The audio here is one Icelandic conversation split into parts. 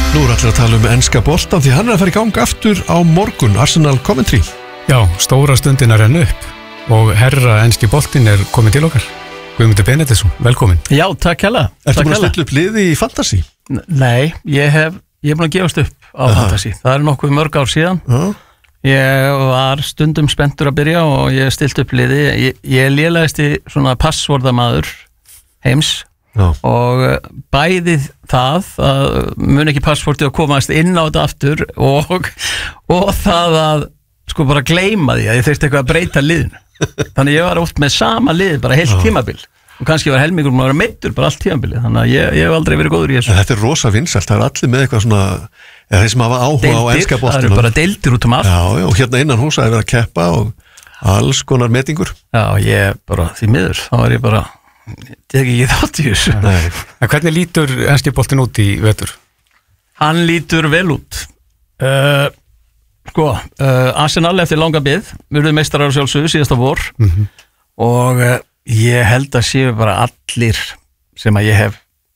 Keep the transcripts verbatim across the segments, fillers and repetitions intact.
Nú er allir að tala um enska boltan því hann er að fara í gang aftur á morgun, Arsenal Coventry. Já, stóra stundin er enn upp og herra enski boltin er komin til okkar. Guðmundur Benediktsson, velkomin. Já, takk hella. Ertu búin að stilla upp liði í fantasy? Nei, ég hef, ég hef búin að gefast upp á Aha. fantasy. Það er nokkuð mörg ár síðan. Já. Ég var stundum spenntur að byrja og ég stilt upp liði. Ég, ég lélegist í svona passvorðamaður heims. Já. Og bæði það að mun ekki passvortið að komast inn á þetta aftur og, og það að sko bara gleyma því að ég þurfti eitthvað að breyta liðinu. Þannig ég var oft með sama lið bara heilt tímabil og kannski var helmingur að vera meiddur bara allt tímabilið, þannig að ég, ég hef aldrei verið góður í þessu. En þetta er rosa vinsælt, það er allir með eitthvað svona, eða þeir sem hafa áhuga deildir, á enska boltanum. það eru bara deildir út um allt. Já, já, og hérna innan húsa er verið að keppa og alls konar metingur. Já, ég bara því miður, þá var ég bara tek ekki þátt í þessu. Nei. En hvernig lítur enski boltin út í vetur? Hann lítur vel út. Uh, sko, uh, Arsenal eftir langa bið, verður meistarar á sjálfsögðu síðasta vor Mm-hmm. og uh, ég held að séu bara allir sem að ég hef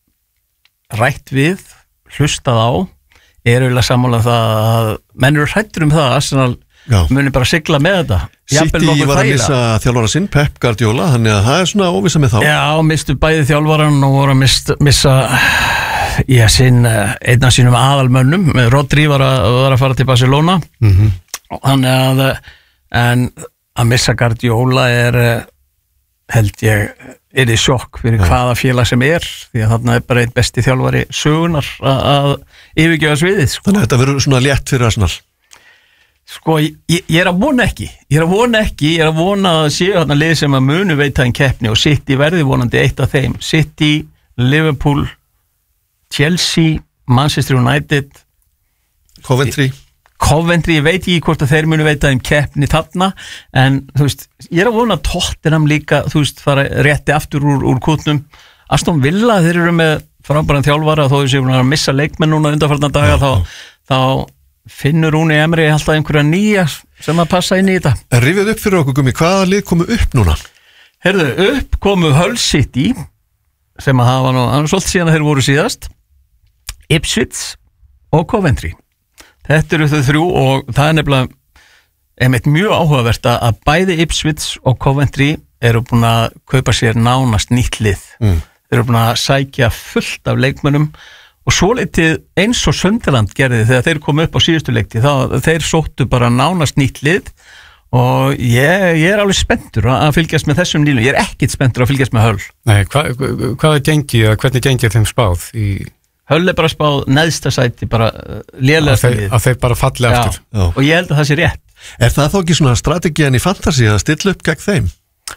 rætt við, hlustað á, er auðvitað sammála það að menn eru hrættur um það að Arsenal Já. muni bara sigla með þetta. Jafnvel City nokkuð var að þægilega. missa þjálfara sinn, Pep Guardiola, þannig að það er svona óvissa með þá. Já, mistu bæði þjálfaran og voru að mista, missa já, sinn, einn af sínum aðalmönnum. Rodri var að, var að fara til Barcelona. Mm-hmm. Þannig að en að missa Guardiola er held ég er í sjokk fyrir Já. hvaða félag sem er, því að þarna er bara einn besti þjálfari sögunar að, að yfirgefa sviðið sko. Þannig að þetta verður svona létt fyrir Arsenal. Sko, ég, ég er að vona ekki ég er að vona ekki, ég er að vona að séu þarna lið sem að munu veita en keppni og City verði vonandi eitt af þeim. City, Liverpool, Chelsea, Manchester United, Coventry. Coventry, ég veit ekki hvort að þeir munu veita um keppni þarna, en þú veist, ég er að vona að Tottenham líka, þú veist, fara rétti aftur úr, úr kútnum. Aston Villa, þeir eru með frábæran þjálfara þó þau séu að missa leikmenn núna undanfarna daga, þá, þá finnur hún í Emri alltaf einhverja nýja sem að passa inn í þetta. En rifið upp fyrir okkur, Gummi, hvaða lið komu upp núna? Herðu, upp komu Hull City sem að hafa nú, hann er svolítið síðan að þeir voru síðast, Ipswich og Coventry. Þetta eru þau þrjú og það er nefnilega einmitt mjög áhugavert að bæði Ipswich og Coventry eru búin að kaupa sér nánast nýtt lið. Mm. Þeir eru búin að sækja fullt af leikmönnum og svo litið eins og Sunderland gerði þegar þeir komu upp á síðustu leikti, þá þeir sóttu bara nánast nýtt lið og ég, ég er alveg spenntur að fylgjast með þessum nýlum. Ég er ekkit spenntur að fylgjast með Hull. Nei, hva, hvað er gengið, hvernig gengið þeim spáð í... Hull er bara spáð neðsta sæti, bara uh, lélegasta að, lið. að þeir bara falli Já. aftur. Já. Og ég held að það sé rétt. Er það þá ekki svona strategian í fantasy að stilla upp gegn þeim?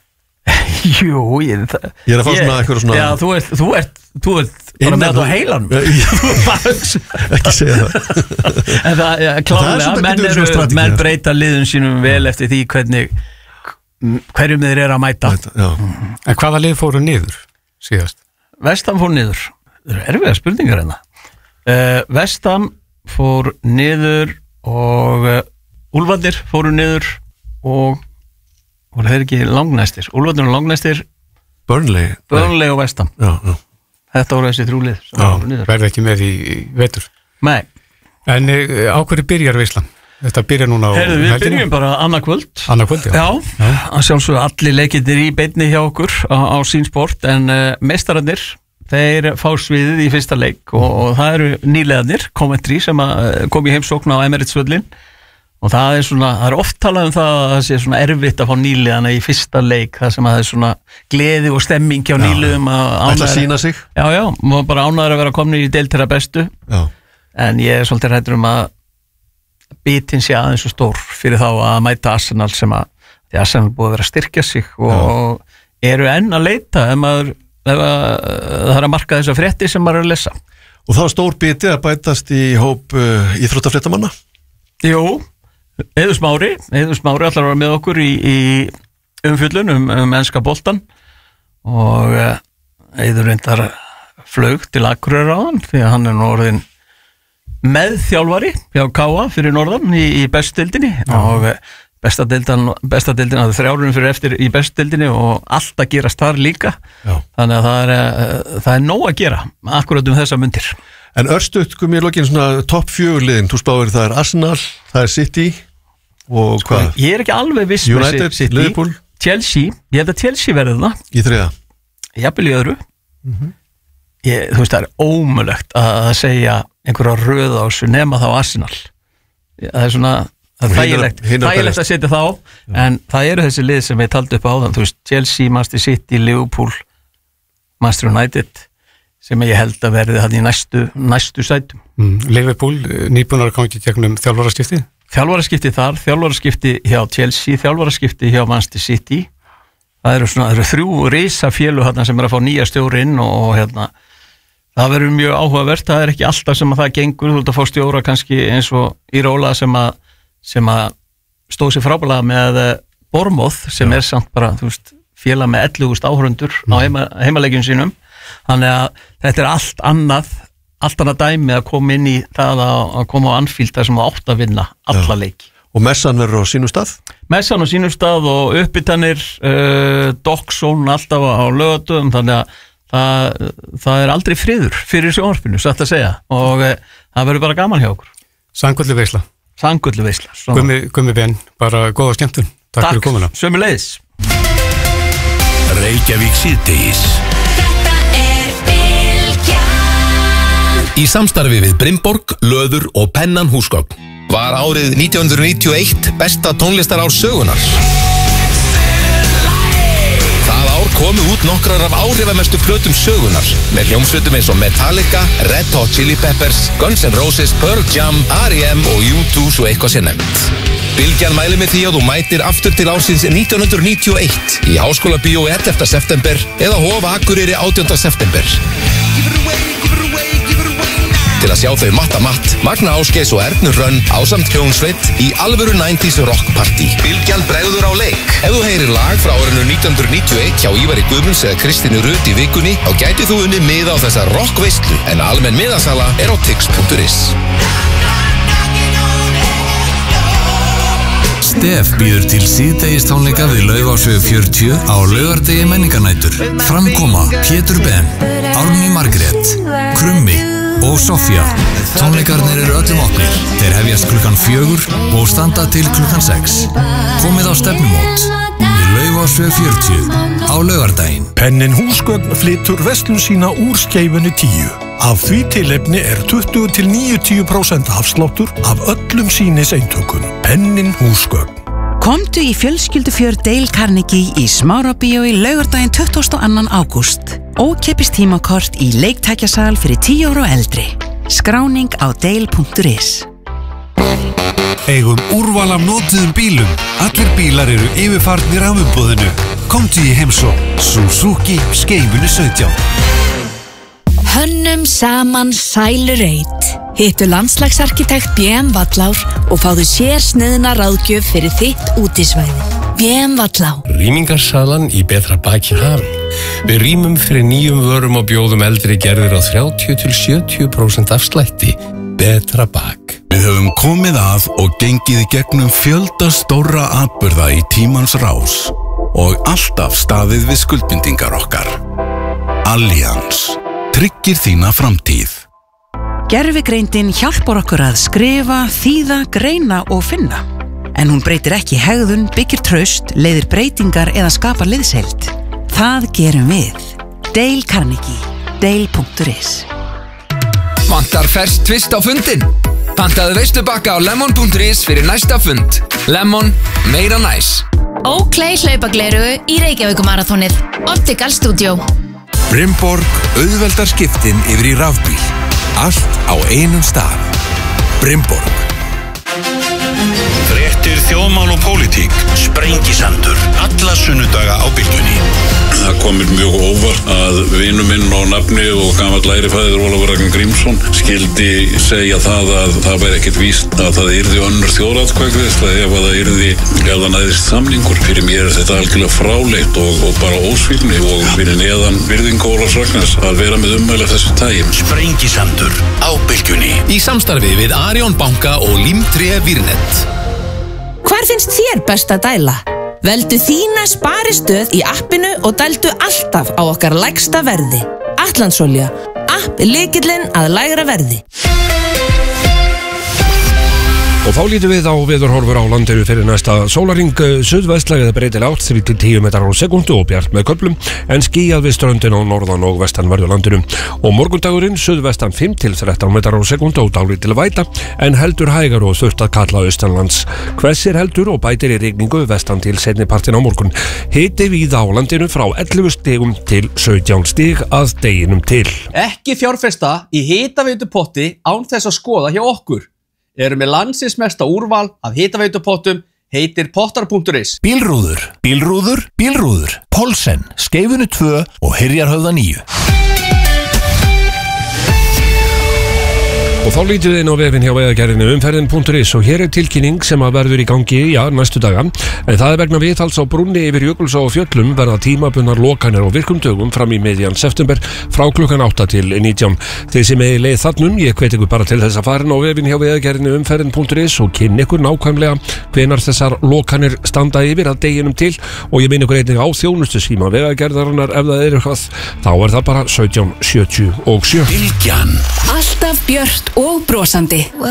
Jú, ég, það, Ég er að fá svona eitthvað svona... Já, þú ert, þú ert, þú ert bara Innan með þú- þetta á heilanum. Já, Þú ert bara að hugsa. Ekki segja það. En það, ja, Það er klálega, svolítið menn, getur eru, svona strategía. menn breyta liðun sínum vel eftir því hvernig hverjum þeir eru að mæta. Já. En hvaða lið fóru niður síðast? Vestam fór niður. Það eru erfiða spurningar hérna. Uh, Vestam fór niður og uh, Úlfarnir fóru niður og voru þeir ekki langnæstir. Úlfarnir og langnæstir, Burnley. Burnley og Vestam. Já, já. Þetta voru þessi þrjúlið sem Já, fóru niður. verði ekki með í, í vetur. Nei. En uh, á hverju byrjar veislan? Þetta byrjar núna á Heyrðu, við helginni? byrjum bara annað kvöld. Annað kvöld, já. Já, að sjálfsögðu allir leikirnir í beinni hjá okkur á, á sín sport, en uh, meistararnir, þeir fá sviðið í fyrsta leik og, og það eru nýlegaðnir, Coventry, sem að, uh, kom í heimsókn á Emirates-völlin og það er svona, það er oft talað um það að það sé svona erfitt að fá nýlegaðna í fyrsta leik, það sem að það er svona gleði og stemming hjá nýlegaðum að Ætla að ánægðir- sína sig. Já, já, maður bara ánæður að vera komni í deild þeirra bestu, Já. en ég er svolítið hræddur um að bitin sé aðeins svo stór fyrir þá að mæta Arsenal sem að því Arsenal búið að vera að styrkja sig og eru enn að leita ef maður, ef að, það er að marka þessa frétti sem maður er að lesa. Og þá stór biti að bætast í hóp uh, íþróttafréttamanna. Jú, Eiður Smári Eiður Smári allar var með okkur í, í umfjöllun um, um enska boltan og uh, Eiður reyndar flög til Akureyrar áðan því að hann er nú orðin meðþjálfari hjá K A fyrir norðan í, í bestildinni og besta deildin, besta deildin að þrjárunum fyrir eftir í bestu deildinni og allt að gerast þar líka. Já. Þannig að það er, það er nóg að gera akkurat um þessa mundir. En örstuðt kom ég lokin svona topp fjögur liðin, þú spáir það er Arsenal, það er City og sko, hvað? Ég er ekki alveg viss United, með City, Liverpool, Chelsea, ég held að Chelsea verði það. Í þriða. Jafnvel í öðru. Mm-hmm. Ég, þú veist, það er ómögulegt að segja einhverja röð á þessu nema þá Arsenal. Það er svona það er þægilegt, þægilegt að setja þá Já. En það eru þessi lið sem við taldi upp á þann, þú veist, Chelsea, Manchester City, Liverpool, Manchester United sem ég held að verði það í næstu, næstu sætum. Mm, Liverpool, nýbúnar að koma gegnum þjálfaraskipti? Þjálfaraskipti þar, þjálfaraskipti hjá Chelsea, þjálfaraskipti hjá Manchester City. Það eru svona, það eru þrjú risa félög hérna sem er að fá nýja stjóri inn og hérna það verður mjög áhugavert, það er ekki alltaf sem að það gengur, þú ert að fá stjóra kannski eins og í Róla sem að sem að stóð sér frábælega með Bournemouth sem Já. Er samt bara, þú veist, félag með ellefu þúsund áhorfendur mm. á heima, heimaleikjum sínum. Þannig að þetta er allt annað, allt annað dæmi að koma inn í það að, að koma á Anfield þar sem það átt að vinna alla leiki. Og messan verður á sínum stað? Messan á sínum stað og uppbytanir, uh, Docksón alltaf á lögatum, þannig að það, það er aldrei friður fyrir sjónvarpinu, satt að segja, og uh, það verður bara gaman hjá okkur. Sangöllu veisla. Sangöllu veisla. Gummi, Gummi Ben, bara góða skemmtun. Takk, Takk fyrir komuna. Sömuleiðis. Reykjavík síðdegis. Þetta er Bylgjan. Í samstarfi við Brimborg, Löður og Pennan húsgögn var árið nítján hundruð níutíu og eitt besta tónlistarár sögunar. Það ár komu út nokkrar af áhrifamestu plötum sögunar með hljómsveitum eins og Metallica, Red Hot Chili Peppers, Guns N' Roses, Pearl Jam, R E M og U two svo eitthvað sé nefnt. Bylgjan mælir með því að þú mætir aftur til ársins nítján hundruð níutíu og eitt í Háskóla Bíó ellefta september eða Hof Akureyri átjánda september. Til að sjá þau Matta Matt, Magna Ásgeis og Ernu Hrönn ásamt hljómsveit í alvöru níutíu rock party. Bylgjan bregður á leik. Ef þú heyrir lag frá árinu nítján hundruð níutíu og eitt hjá Ívari Guðmunds eða Kristínu Rut í vikunni, þá gæti þú unni miða á þessa rockveislu, en almenn miðasala er á tix punktur is. Stef býður til síðdegistónleika við Laufásveg fjörutíu á laugardegi menningarnætur. Framkoma Pétur Ben, Árný Margrét, Krummi og Sofía. Tónleikarnir eru öllum opnir. Þeir hefjast klukkan fjögur og standa til klukkan sex. Komið á stefnumót við Laufásveg fjörutíu á laugardaginn. Pennin húsgögn flytur verslun sína úr Skeifunni tíu. Af því tilefni er tuttugu til níutíu prósent afsláttur af öllum sýniseintökum. Pennin húsgögn. Komdu í fjölskyldufjör Dale Carnegie í Smárabíói laugardaginn tuttugasta og annan ágúst. Ókeypis tímakort í leiktækjasal fyrir tíu ára og eldri. Skráning á dale punktur is. Eigum úrval af notuðum bílum. Allir bílar eru yfirfarnir af umboðinu. Komdu í heimsókn Suzuki Skeifunni sautján. Hönnum saman sælureit. Hittu landslagsarkitekt B M Vallár og fáðu sér sniðna ráðgjöf fyrir þitt útisvæði. B M Vallár. Rýmingarsalan í betra baki hafin. Við rýmum fyrir nýjum vörum og bjóðum eldri gerðir á þrjátíu til sjötíu prósent afslætti. Betra bak. Við höfum komið að og gengið í gegnum fjölda stórra atburða í tímans rás og alltaf staðið við skuldbindingar okkar. Allians. Tryggir þína framtíð. Gervigreindin hjálpar okkur að skrifa, þýða, greina og finna. En hún breytir ekki hegðun, byggir traust, leiðir breytingar eða skapar liðsheild. Það gerum við. Dale Carnegie. dale punktur is. Vantar ferskt tvist á fundin? Pantaðu veislubakka á lemon punktur is fyrir næsta fund. Lemon, meira næs. Oakley hlaupagleru í Reykjavíkumarathonið. Optical Studio. Brimborg auðveldar skiptin yfir í rafbíl. Allt á einum stað. Brimborg. Fréttir þjóðmál og pólitík. Sprengisandur. Alla sunnudaga á Bylgjunni. Það komir mjög óvart að vinur minn á nafni og gamall lærifæðir Ólafur Ragnar Grímsson skildi segja það að það væri ekkert víst að það yrði önnur þjóðaratkvæðagreiðsla ef að það yrði ef það næðist samningur. Fyrir mér er þetta algjörlega fráleitt og, og bara ósvífni og fyrir neðan virðingu Ólafs Ragnars að vera með ummæli af þessu tagi. Sprengisandur á Bylgjunni. Í samstarfi við Arion banka og Limtré Virnet. Hvar Hvar finnst þér best að dæla? Veldu þína sparistöð í appinu og dældu alltaf á okkar lægsta verði. Atlantsolía, app er lykillinn að lægra verði. Og þá lítum við á veðurhorfur á landinu fyrir næsta sólarhring. Suðvestlæg eða breytileg átt þrír til tíu metrar á sekúndu og bjart með köflum, en skýjað við ströndin á norðan og vestanverðu landinu. Og morgundagurinn suðvestan fimm til þrettán metrar á sekúndu og dálítil væta, en heldur hægar og þurft að kalla austanlands. Hvessir heldur og bætir í rigningu vestan til seinni partinn á morgun. Hiti víða á landinu frá ellefu stigum til sautján stig að deginum til. Ekki fjárfesta í hitaveitupotti án þess að skoða hjá okkur. Erum með landsins mesta úrval af hitaveitupottum, heitir pottar punktur is. Bílrúður, bílrúður, bílrúður, Pólsen, Skeifunni tvö og Hyrjarhöfða níu. Og þá lítum við inn á vefinn hjá vegagerðinni umferðin punktur is og hér er tilkynning sem að verður í gangi, já, næstu daga. En það er vegna viðhalds á brúnni yfir Jökulsá og Fjöllum verða tímabundnar lokanir á virkum dögum fram í miðjan september frá klukkan átta til nítján. Þeir sem eigi leið þarnum, ég hvet ykkur bara til þess að fara inn á vefinn hjá vegagerðinni umferðin punktur is og kynni ykkur nákvæmlega hvenar þessar lokanir standa yfir að deginum til og ég minn ykkur einnig á þjónustu síma vegagerðarinnar ef það er eitthvað, þá er það bara sautján sjötíu og sjö. Bylgjan. Alltaf björt og brosandi.